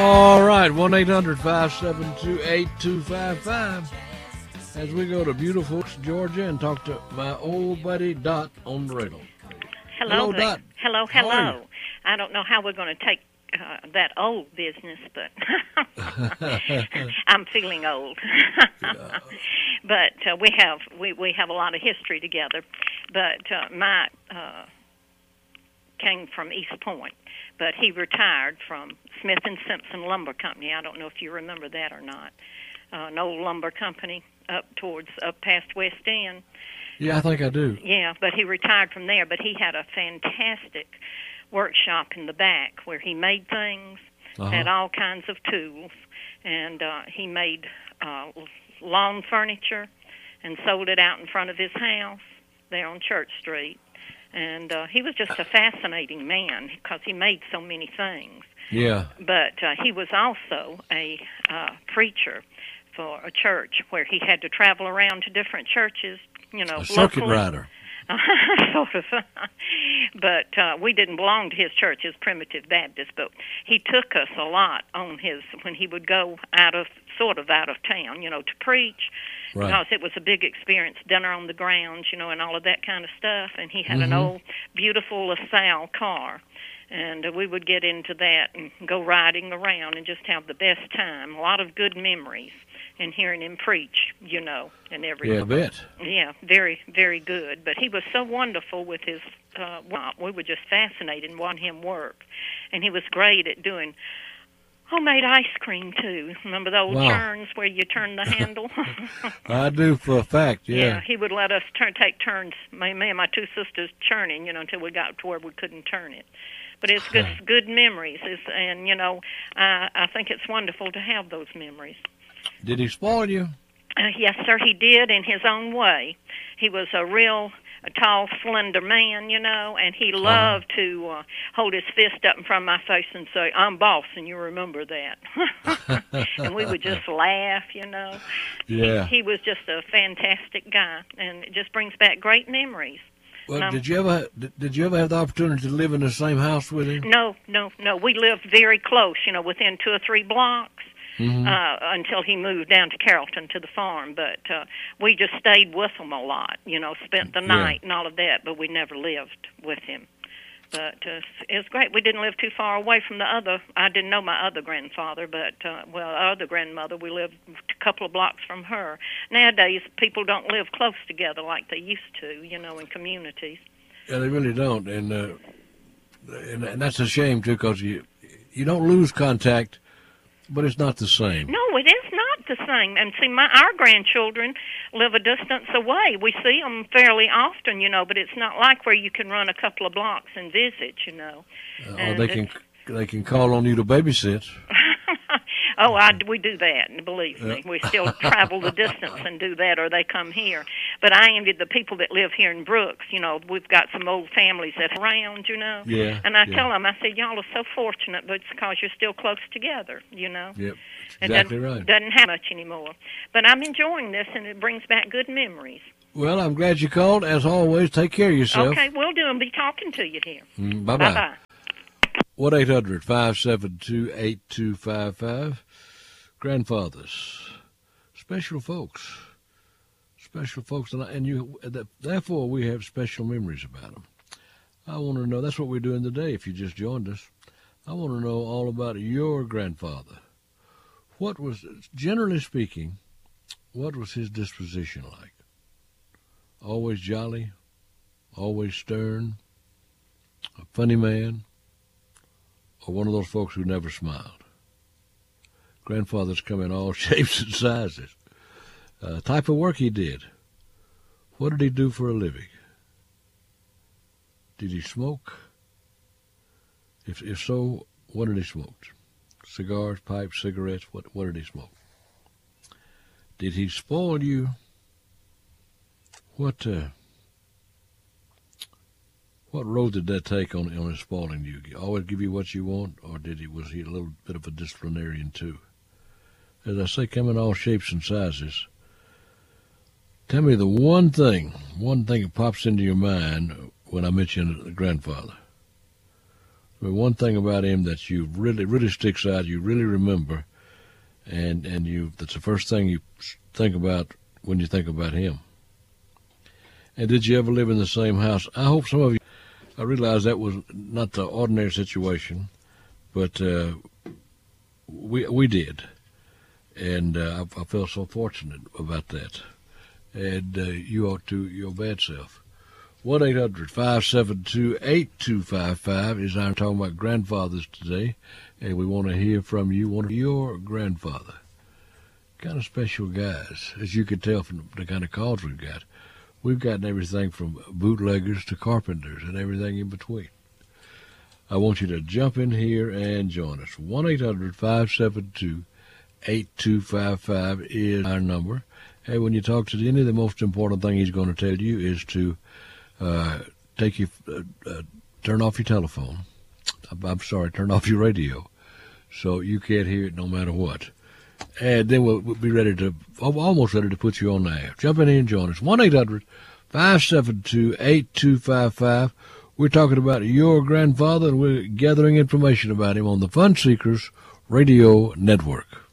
All right, 1-800-572-8255. As we go to beautiful Georgia and talk to my old buddy Dot on the radio. Hello, Dot. Hello. How are you? I don't know how we're going to take that old business, but I'm feeling old. But we have a lot of history together. But Mike came from East Point, but he retired from Smith and Simpson Lumber Company. I don't know if you remember that or not. An old lumber company up past West End. Yeah, I think I do. Yeah, but he retired from there. But he had a fantastic workshop in the back where he made things, had all kinds of tools, and he made lawn furniture and sold it out in front of his house there on Church Street. And he was just a fascinating man because he made so many things. Yeah. But he was also a preacher for a church where he had to travel around to different churches, a circuit rider. Sort of. But we didn't belong to his church, his Primitive Baptist, but he took us a lot on when he would go out of town, to preach, right. Because it was a big experience, dinner on the grounds, and all of that kind of stuff. And he had an old, beautiful LaSalle car. And we would get into that and go riding around and just have the best time. A lot of good memories and hearing him preach, and everything. Yeah, I bet. Yeah, very, very good. But he was so wonderful with his we were just fascinated in watching him work. And he was great at doing homemade ice cream, too. Remember the old churns where you turn the handle? I do for a fact, yeah. Yeah, he would let us take turns, me and my two sisters, churning, until we got to where we couldn't turn it. But it's good memories, and, I think it's wonderful to have those memories. Did he spoil you? Yes, sir, he did in his own way. He was a tall, slender man, and he loved to hold his fist up in front of my face and say, "I'm boss, and you remember that." And we would just laugh, Yeah. He was just a fantastic guy, and it just brings back great memories. Well, did you ever have the opportunity to live in the same house with him? No. We lived very close, within 2 or 3 blocks. Until he moved down to Carrollton to the farm. But we just stayed with him a lot, spent the night and all of that, but we never lived with him. But it was great. We didn't live too far away from I didn't know my other grandfather, but, our other grandmother, we lived a couple of blocks from her. Nowadays, people don't live close together like they used to, in communities. Yeah, they really don't. And that's a shame, too, because you don't lose contact, but it's not the same. No, it is not the same. And see, our grandchildren live a distance away. We see them fairly often, but it's not like where you can run a couple of blocks and visit, Or they can call on you to babysit. We do that, and believe me. We still travel the distance and do that, or they come here. But I envy the people that live here in Brooks. We've got some old families that's around, Yeah. And I tell them, I said, y'all are so fortunate, but it's because you're still close together, Yep, exactly right. Doesn't have much anymore. But I'm enjoying this, and it brings back good memories. Well, I'm glad you called. As always, take care of yourself. Okay, we'll do, and be talking to you here. Bye-bye. Bye-bye. 1-800-572-8255. Grandfathers, special folks, and therefore we have special memories about them. I want to know, that's what we're doing today if you just joined us. I want to know all about your grandfather. Generally speaking, what was his disposition like? Always jolly, always stern, a funny man, or one of those folks who never smiled? Grandfathers come in all shapes and sizes. Type of work he did. What did he do for a living? Did he smoke? If so, what did he smoke? Cigars, pipes, cigarettes, what did he smoke? Did he spoil you? What road did that take on his spoiling you? Always give you what you want, or was he a little bit of a disciplinarian too? As I say, come in all shapes and sizes. Tell me the one thing that pops into your mind when I mention the grandfather. But one thing about him that you really sticks out, you really remember, and that's the first thing you think about when you think about him. And did you ever live in the same house? I hope some of you, I realize that was not the ordinary situation, but we did. And I felt so fortunate about that. And you ought to, your bad self. 1-800-572-8255 is our talking about grandfathers today, and we want to hear from you, one of your grandfather. Kind of special guys, as you can tell from the kind of calls we've got. We've gotten everything from bootleggers to carpenters and everything in between. I want you to jump in here and join us. 1-800-572-8255 is our number. Hey, when you talk to Denny, the most important thing he's going to tell you is to turn off your telephone. I'm sorry, turn off your radio, so you can't hear it no matter what. And then we'll be almost ready to put you on the air. Jump in here and join us. 1-800-572-8255. We're talking about your grandfather, and we're gathering information about him on the Fun Seekers Radio Network.